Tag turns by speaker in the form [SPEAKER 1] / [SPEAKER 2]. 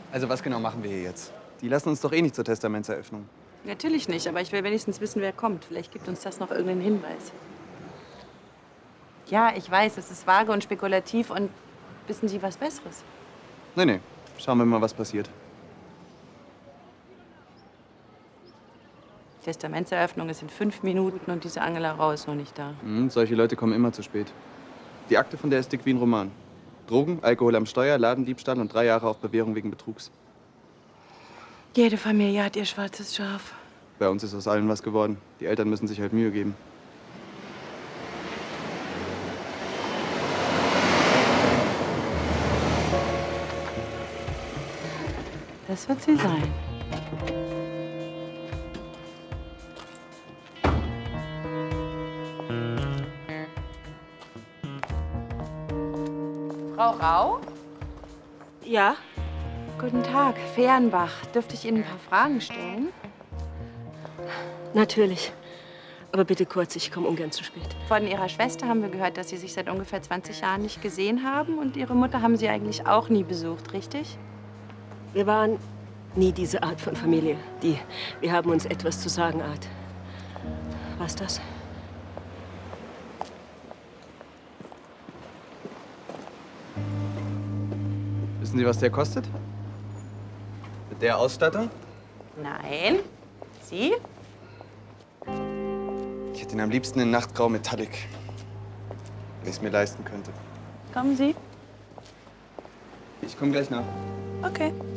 [SPEAKER 1] Also was genau machen wir hier jetzt? Die lassen uns doch eh nicht zur Testamentseröffnung.
[SPEAKER 2] Natürlich nicht, aber ich will wenigstens wissen, wer kommt. Vielleicht gibt uns das noch irgendeinen Hinweis. Ja, ich weiß, es ist vage und spekulativ und wissen Sie was Besseres?
[SPEAKER 1] Nee. Schauen wir mal, was passiert.
[SPEAKER 2] Testamentseröffnung ist in 5 Minuten und diese Angela Rau ist noch nicht da.
[SPEAKER 1] Solche Leute kommen immer zu spät. Die Akte von der ist dick wie ein Roman. Drogen, Alkohol am Steuer, Ladendiebstahl und 3 Jahre auf Bewährung wegen Betrugs.
[SPEAKER 2] Jede Familie hat ihr schwarzes Schaf.
[SPEAKER 1] Bei uns ist aus allem was geworden. Die Eltern müssen sich halt Mühe geben.
[SPEAKER 2] Das wird sie sein. Frau Rau?
[SPEAKER 3] Ja?
[SPEAKER 2] Guten Tag, Fehrenbach. Dürfte ich Ihnen ein paar Fragen stellen?
[SPEAKER 3] Natürlich. Aber bitte kurz, ich komme ungern zu spät.
[SPEAKER 2] Von Ihrer Schwester haben wir gehört, dass Sie sich seit ungefähr 20 Jahren nicht gesehen haben. Und Ihre Mutter haben Sie eigentlich auch nie besucht, richtig?
[SPEAKER 3] Wir waren nie diese Art von Familie. Wir haben uns etwas zu sagen, Art. Was das?
[SPEAKER 1] Wissen Sie, was der kostet? Mit der Ausstattung?
[SPEAKER 2] Nein. Sie?
[SPEAKER 1] Ich hätte ihn am liebsten in Nachtgrau Metallic. Wenn ich es mir leisten könnte.
[SPEAKER 2] Kommen Sie?
[SPEAKER 1] Ich komme gleich nach.
[SPEAKER 2] Okay.